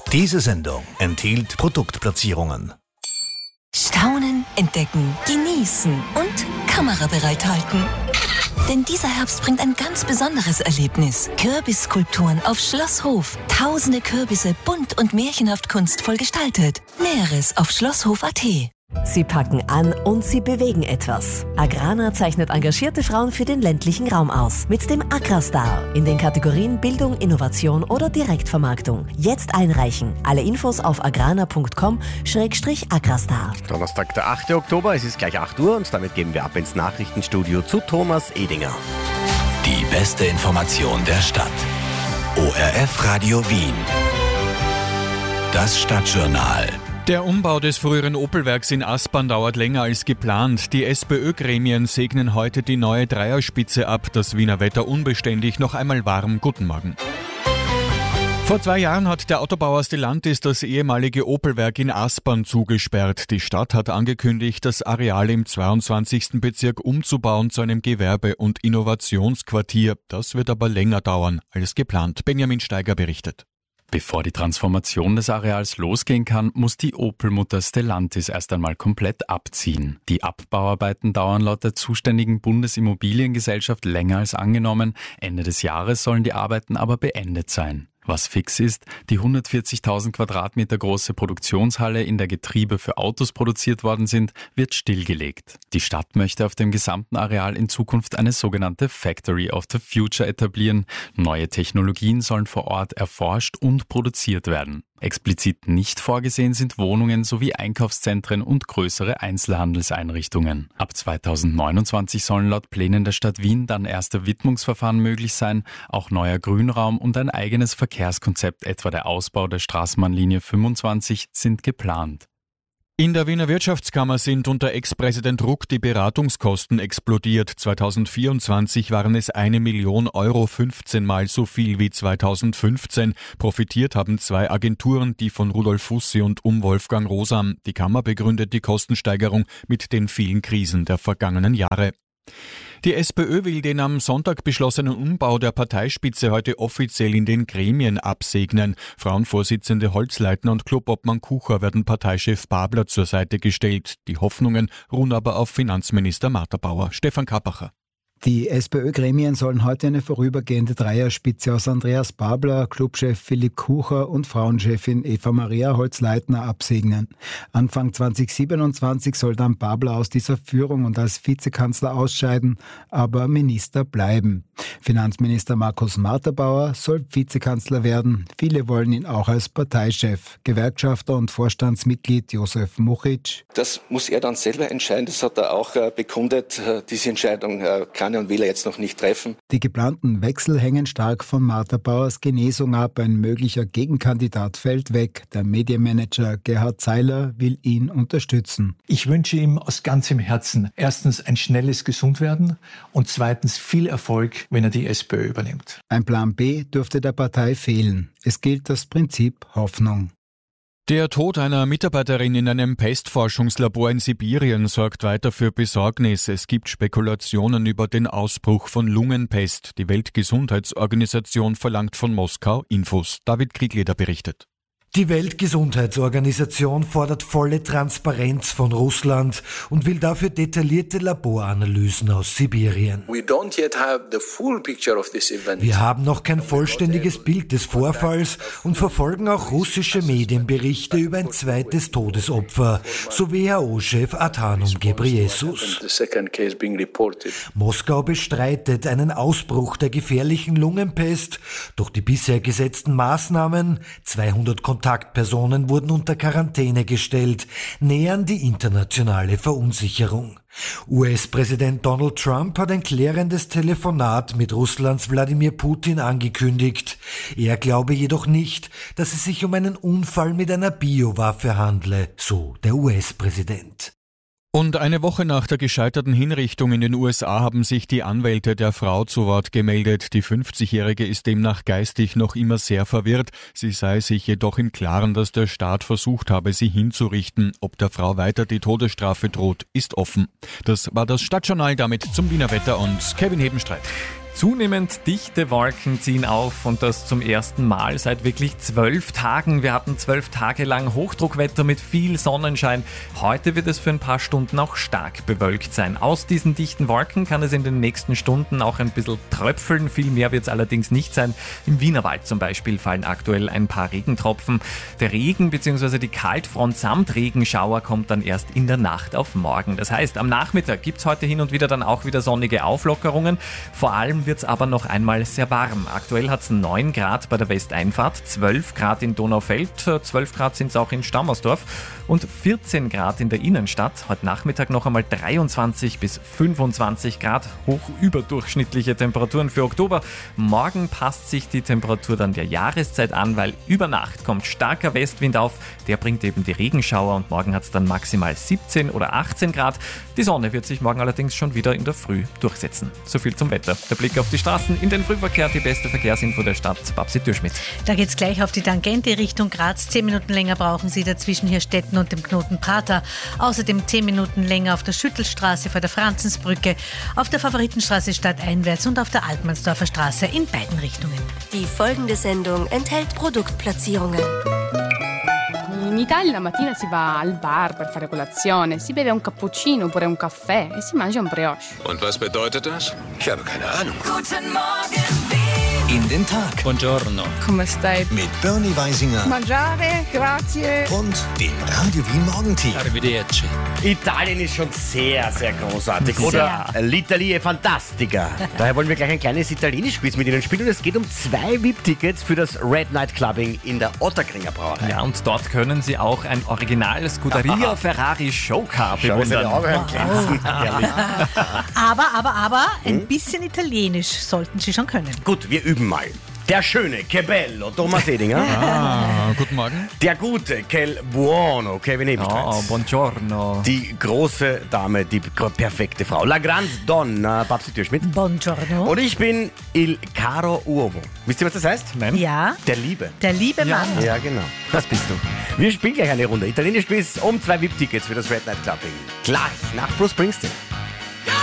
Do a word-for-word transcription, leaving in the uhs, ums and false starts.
Diese Sendung enthielt Produktplatzierungen. Staunen, entdecken, genießen und Kamera bereithalten. Denn dieser Herbst bringt ein ganz besonderes Erlebnis. Kürbisskulpturen auf Schlosshof. Tausende Kürbisse, bunt und märchenhaft kunstvoll gestaltet. Näheres auf schlosshof punkt at. Sie packen an und sie bewegen etwas. Agrana zeichnet engagierte Frauen für den ländlichen Raum aus. Mit dem Agrastar in den Kategorien Bildung, Innovation oder Direktvermarktung. Jetzt einreichen. Alle Infos auf agrana punkt com schrägstrich agrastar. Donnerstag, der achte Oktober, es ist gleich acht Uhr und damit gehen wir ab ins Nachrichtenstudio zu Thomas Edinger. Die beste Information der Stadt. O R F Radio Wien. Das Stadtjournal. Der Umbau des früheren Opel-Werks in Aspern dauert länger als geplant. Die SPÖ-Gremien segnen heute die neue Dreierspitze ab. Das Wiener Wetter unbeständig, noch einmal warm. Guten Morgen. Vor zwei Jahren hat der Autobauer Stellantis das ehemalige Opel-Werk in Aspern zugesperrt. Die Stadt hat angekündigt, das Areal im zweiundzwanzigsten Bezirk umzubauen zu einem Gewerbe- und Innovationsquartier. Das wird aber länger dauern als geplant. Benjamin Steiger berichtet. Bevor die Transformation des Areals losgehen kann, muss die Opel-Mutter Stellantis erst einmal komplett abziehen. Die Abbauarbeiten dauern laut der zuständigen Bundesimmobiliengesellschaft länger als angenommen. Ende des Jahres sollen die Arbeiten aber beendet sein. Was fix ist, die hundertvierzigtausend Quadratmeter große Produktionshalle, in der Getriebe für Autos produziert worden sind, wird stillgelegt. Die Stadt möchte auf dem gesamten Areal in Zukunft eine sogenannte Factory of the Future etablieren. Neue Technologien sollen vor Ort erforscht und produziert werden. Explizit nicht vorgesehen sind Wohnungen sowie Einkaufszentren und größere Einzelhandelseinrichtungen. Ab zweitausendneunundzwanzig sollen laut Plänen der Stadt Wien dann erste Widmungsverfahren möglich sein. Auch neuer Grünraum und ein eigenes Verkehrskonzept, etwa der Ausbau der Straßenbahnlinie fünfundzwanzig, sind geplant. In der Wiener Wirtschaftskammer sind unter Ex-Präsident Ruck die Beratungskosten explodiert. zweitausendvierundzwanzig waren es eine Million Euro, fünfzehn Mal so viel wie zweitausendfünfzehn. Profitiert haben zwei Agenturen, die von Rudolf Fussi und um Wolfgang Rosam. Die Kammer begründet die Kostensteigerung mit den vielen Krisen der vergangenen Jahre. Die SPÖ will den am Sonntag beschlossenen Umbau der Parteispitze heute offiziell in den Gremien absegnen. Frauenvorsitzende Holzleitner und Clubobmann Kucher werden Parteichef Babler zur Seite gestellt. Die Hoffnungen ruhen aber auf Finanzminister Martha Bauer. Stefan Kappacher. Die SPÖ-Gremien sollen heute eine vorübergehende Dreierspitze aus Andreas Babler, Clubchef Philipp Kucher und Frauenchefin Eva Maria Holzleitner absegnen. Anfang zweitausendsiebenundzwanzig soll dann Babler aus dieser Führung und als Vizekanzler ausscheiden, aber Minister bleiben. Finanzminister Markus Marterbauer soll Vizekanzler werden. Viele wollen ihn auch als Parteichef. Gewerkschafter und Vorstandsmitglied Josef Muchic. Das muss er dann selber entscheiden. Das hat er auch äh, bekundet. Äh, diese Entscheidung äh, kann er und will er jetzt noch nicht treffen. Die geplanten Wechsel hängen stark von Marterbauers Genesung ab. Ein möglicher Gegenkandidat fällt weg. Der Medienmanager Gerhard Zeiler will ihn unterstützen. Ich wünsche ihm aus ganzem Herzen erstens ein schnelles Gesundwerden und zweitens viel Erfolg, wenn er die SPÖ übernimmt. Ein Plan B dürfte der Partei fehlen. Es gilt das Prinzip Hoffnung. Der Tod einer Mitarbeiterin in einem Pestforschungslabor in Sibirien sorgt weiter für Besorgnis. Es gibt Spekulationen über den Ausbruch von Lungenpest. Die Weltgesundheitsorganisation verlangt von Moskau Infos. David Kriegleder berichtet. Die Weltgesundheitsorganisation fordert volle Transparenz von Russland und will dafür detaillierte Laboranalysen aus Sibirien. Wir haben noch kein vollständiges Bild des Vorfalls und verfolgen auch russische Medienberichte über ein zweites Todesopfer, so W H O-Chef Adhanom Ghebreyesus. Moskau bestreitet einen Ausbruch der gefährlichen Lungenpest. Durch die bisher gesetzten Maßnahmen, zweihundert Kontaktpersonen wurden unter Quarantäne gestellt, nähern die internationale Verunsicherung. U S-Präsident Donald Trump hat ein klärendes Telefonat mit Russlands Wladimir Putin angekündigt. Er glaube jedoch nicht, dass es sich um einen Unfall mit einer Biowaffe handle, so der U S-Präsident. Und eine Woche nach der gescheiterten Hinrichtung in den U S A haben sich die Anwälte der Frau zu Wort gemeldet. Die fünfzigjährige ist demnach geistig noch immer sehr verwirrt. Sie sei sich jedoch im Klaren, dass der Staat versucht habe, sie hinzurichten. Ob der Frau weiter die Todesstrafe droht, ist offen. Das war das Stadtjournal, damit zum Wiener Wetter und Kevin Hebenstreit. Zunehmend dichte Wolken ziehen auf und das zum ersten Mal seit wirklich zwölf Tagen. Wir hatten zwölf Tage lang Hochdruckwetter mit viel Sonnenschein. Heute wird es für ein paar Stunden auch stark bewölkt sein. Aus diesen dichten Wolken kann es in den nächsten Stunden auch ein bisschen tröpfeln. Viel mehr wird es allerdings nicht sein. Im Wienerwald zum Beispiel fallen aktuell ein paar Regentropfen. Der Regen bzw. die Kaltfront samt Regenschauer kommt dann erst in der Nacht auf morgen. Das heißt, am Nachmittag gibt es heute hin und wieder dann auch wieder sonnige Auflockerungen. Vor allem wird es aber noch einmal sehr warm. Aktuell hat es neun Grad bei der Westeinfahrt, zwölf Grad in Donaufeld, zwölf Grad sind es auch in Stammersdorf und vierzehn Grad in der Innenstadt. Heute Nachmittag noch einmal dreiundzwanzig bis fünfundzwanzig Grad, hoch überdurchschnittliche Temperaturen für Oktober. Morgen passt sich die Temperatur dann der Jahreszeit an, weil über Nacht kommt starker Westwind auf. Der bringt eben die Regenschauer und morgen hat es dann maximal siebzehn oder achtzehn Grad. Die Sonne wird sich morgen allerdings schon wieder in der Früh durchsetzen. So viel zum Wetter. Der Blick auf die Straßen, in den Frühverkehr, die beste Verkehrsinfo der Stadt, Babsi Dürschmidt. Da geht's gleich auf die Tangente Richtung Graz. Zehn Minuten länger brauchen Sie dazwischen hier Stetten und dem Knoten Prater. Außerdem zehn Minuten länger auf der Schüttelstraße vor der Franzensbrücke, auf der Favoritenstraße stadteinwärts und auf der Altmannsdorfer Straße in beiden Richtungen. Die folgende Sendung enthält Produktplatzierungen. In Italia la mattina si va al bar per fare colazione, si beve un cappuccino oppure un caffè e si mangia un brioche. Und was bedeutet das? Ich habe keine Ahnung. Guten Morgen, In den Tag. Buongiorno. Come stai? Mit Bernie Weisinger Mangiare, grazie. und dem Radio Wien Morgenteam. Arrivederci. Italien ist schon sehr, sehr großartig. Oder l'Italie Fantastica. Daher wollen wir gleich ein kleines Italienisch-Quiz mit Ihnen spielen. Und es geht um zwei V I P-Tickets für das Red Night Clubbing in der Otterkringer Brauerei. Ja, und dort können Sie auch ein Original Scuderia Ferrari Showcar bewundern. Aber, aber, aber, ein bisschen Italienisch sollten Sie schon können. Gut, wir üben mal. Der schöne, che bello, Thomas Edinger. Ah, guten Morgen. Der gute, quel buono, Kevin Ebenstein. Oh, buongiorno. Die große Dame, die perfekte Frau. La grande donna, Babsi Dürschmidt. Buongiorno. Und ich bin il caro uomo. Wisst ihr, was das heißt? Nein. Ja, Der Liebe. der liebe Ja. Mann. Ja, genau. Das bist du. Wir spielen gleich eine Runde. Italienisch Quiz um zwei V I P-Tickets für das Red Night Clubbing. Gleich nach Bruce Springsteen.